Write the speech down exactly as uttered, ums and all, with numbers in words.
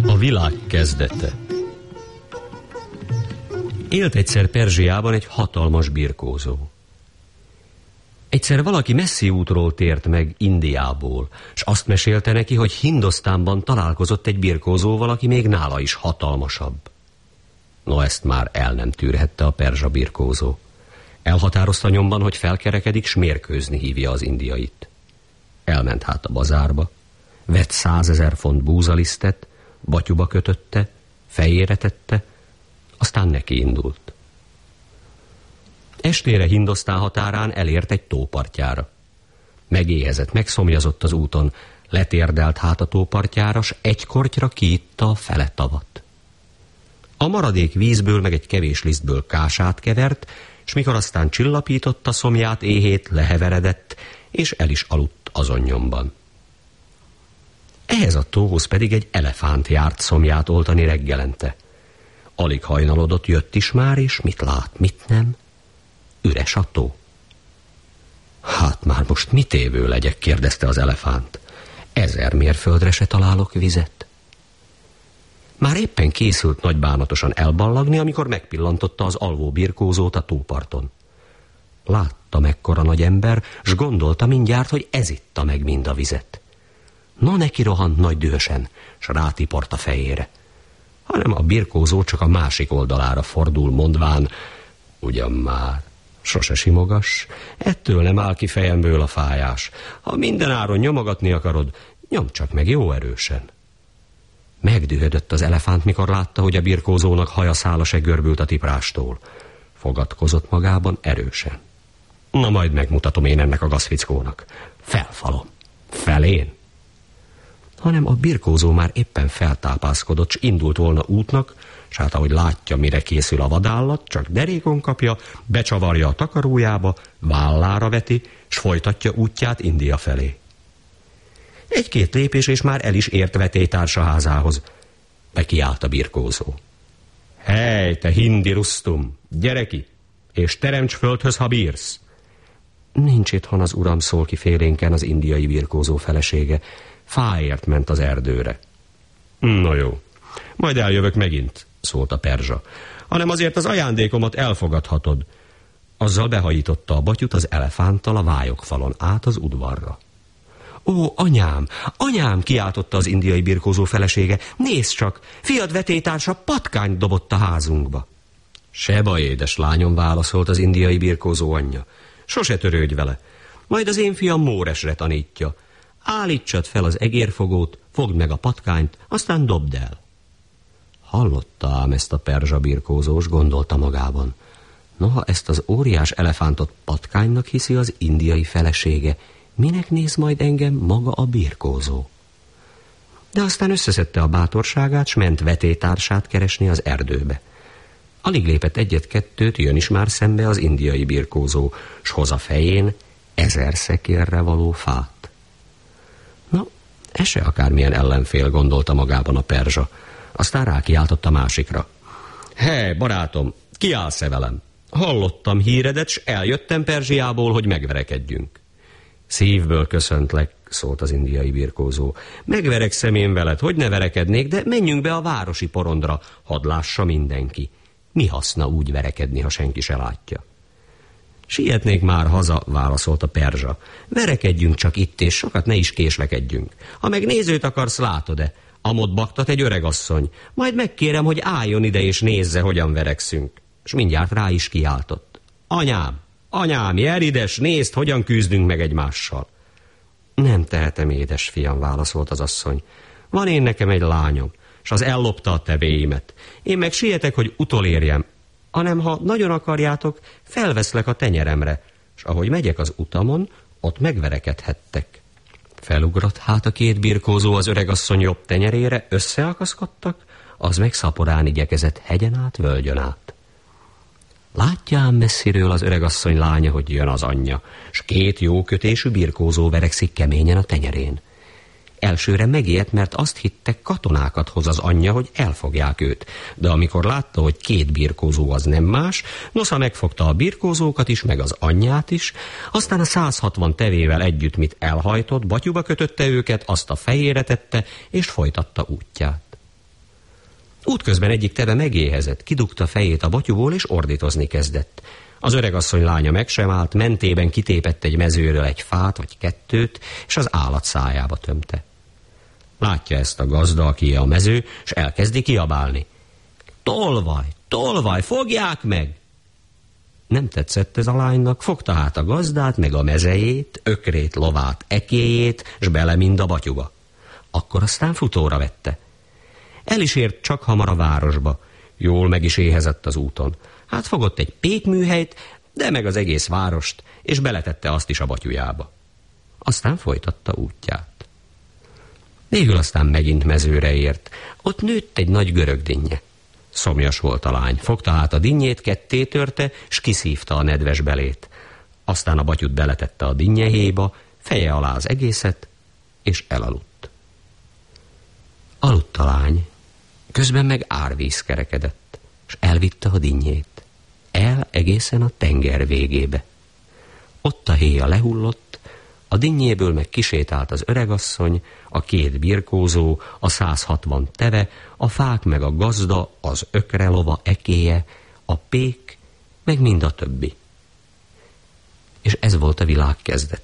A világ kezdete. Élt egyszer Perzsiában egy hatalmas birkózó. Egyszer valaki messzi útról tért meg Indiából, s azt mesélte neki, hogy Hindosztánban találkozott egy birkózóval, aki még nála is hatalmasabb. No, ezt már el nem tűrhette a perzsa birkózó. Elhatározta nyomban, hogy felkerekedik, s mérkőzni hívja az indiait. Elment hát a bazárba, vett százezer font búzalisztet, batyuba kötötte, fejére tette, aztán neki indult. Estére Hindosztán határán elért egy tópartjára. Megéhezett, megszomjazott az úton, letérdelt hát a tópartjára, s egy kortyra kiitta a fele tavat. A maradék vízből meg egy kevés lisztből kását kevert, s mikor aztán csillapította szomját, éhét, leheveredett, és el is aludt azon nyomban. Ehhez a tóhoz pedig egy elefánt járt szomját oltani reggelente. Alig hajnalodott, jött is már, és mit lát, mit nem? Üres a tó. Hát már most mit évő legyek, kérdezte az elefánt. Ezer mérföldre se találok vizet. Már éppen készült nagy bánatosan elballagni, amikor megpillantotta az alvó birkózót a tóparton. Látta mekkora nagy ember, s gondolta mindjárt, hogy ez itta meg mind a vizet. No, neki rohant nagy dühösen, s rátiport a fejére. Hanem a birkózó csak a másik oldalára fordul, mondván, ugyan már, sose simogass, ettől nem áll ki fejemből a fájás. Ha mindenáron nyomogatni akarod, nyomd csak meg jó erősen. Megdühödött az elefánt, mikor látta, hogy a birkózónak haja szála se görbült a tiprástól. Fogadkozott magában erősen. Na majd megmutatom én ennek a gazfickónak. Felfalom. Felén. Hanem a birkózó már éppen feltápászkodott, s indult volna útnak, s hát ahogy látja, mire készül a vadállat, csak derékon kapja, becsavarja a takarójába, vállára veti, s folytatja útját India felé. Egy-két lépés, és már el is ért vetélytársa házához. Bekiállt a birkózó. Hely, te hindi rusztum, gyere ki, és teremts földhöz, ha bírsz. Nincs itthon az uram, szól ki félénken az indiai birkózó felesége. Fáért ment az erdőre. No jó, majd eljövök megint, szólt a perzsa, hanem azért az ajándékomat elfogadhatod. Azzal behajította a batyut az elefánttal a vályogfalon át az udvarra. Ó, anyám, anyám, kiáltotta az indiai birkózó felesége, nézd csak, fiad vetélytársa patkányt dobott a házunkba. Se baj, édes lányom, válaszolt az indiai birkózó anyja. Sose törődj vele, majd az én fiam Móresre tanítja. Állítsad fel az egérfogót, fogd meg a patkányt, aztán dobd el. Hallotta ám ezt a perzsa birkózós, gondolta magában. Noha ezt az óriás elefántot patkánynak hiszi az indiai felesége, minek néz majd engem maga a birkózó? De aztán összeszedte a bátorságát, s ment vetélytársát keresni az erdőbe. Alig lépett egyet-kettőt, jön is már szembe az indiai birkózó, s hoz a fején ezer szekérre való fát. Na, ez se akármilyen ellenfél, gondolta magában a perzsa. Aztán rákiáltott a másikra. Hé, barátom, kiállsz-e velem? Hallottam híredet, s eljöttem Perzsiából, hogy megverekedjünk. Szívből köszöntlek, szólt az indiai birkózó. Megverekszem én veled, hogy ne verekednék, de menjünk be a városi porondra, hadd lássa mindenki. Mi haszna úgy verekedni, ha senki se látja? Sietnék már haza, válaszolt a perzsa. Verekedjünk csak itt, és sokat ne is késlekedjünk. Ha meg nézőt akarsz, látod-e? Amott baktat egy öregasszony. Majd megkérem, hogy álljon ide és nézze, hogyan verekszünk. És mindjárt rá is kiáltott. Anyám, anyám, jel ide, s nézd, hogyan küzdünk meg egymással. Nem tehetem, édes fiam, válaszolt az asszony. Van én nekem egy lányom, s az ellopta a tevéimet. Én meg sietek, hogy utolérjem, hanem ha nagyon akarjátok, felveszlek a tenyeremre, s ahogy megyek az utamon, ott megverekedhettek. Felugrott hát a két birkózó az öregasszony jobb tenyerére, összeakaszkodtak, az meg szaporán igyekezett hegyen át, völgyön át. Látja ám messziről az öregasszony lánya, hogy jön az anyja, s két jó kötésű birkózó verekszik keményen a tenyerén. Elsőre megijedt, mert azt hittek, katonákat hoz az anyja, hogy elfogják őt. De amikor látta, hogy két birkózó az nem más, nosza megfogta a birkózókat is, meg az anyját is, aztán a száz hatvan tevével együtt mit elhajtott, batyuba kötötte őket, azt a fejére tette, és folytatta útját. Útközben egyik teve megéhezett, kidugta fejét a batyuból, és ordítozni kezdett. Az öregasszony lánya meg sem állt, mentében kitépett egy mezőről egy fát vagy kettőt, és az állat szájába tömte. Látja ezt a gazda, aki a mező, és elkezdi kiabálni. Tolvaj, tolvaj, fogják meg! Nem tetszett ez a lánynak, fogta hát a gazdát, meg a mezejét, ökrét, lovát, ekéjét, s bele mind a batyuba. Akkor aztán futóra vette. El is ért csak hamar a városba. Jól meg is éhezett az úton. Hát fogott egy pékműhelyt, de meg az egész várost, és beletette azt is a batyujába. Aztán folytatta útját. Végül aztán megint mezőre ért. Ott nőtt egy nagy görög dinnye. Szomjas volt a lány. Fogta hát a dinnyét, ketté törte, s kiszívta a nedves belét. Aztán a batyut beletette a dinnyehéjba, feje alá az egészet, és elaludt. Aludt a lány, közben meg árvíz kerekedett, s elvitte a dinnyét. El egészen a tenger végébe. Ott a héja lehullott, a dinnyéből meg kisétált az öregasszony, a két birkózó, a százhatvan teve, a fák meg a gazda, az ökrelova ekéje, a pék, meg mind a többi. És ez volt a világ kezdete.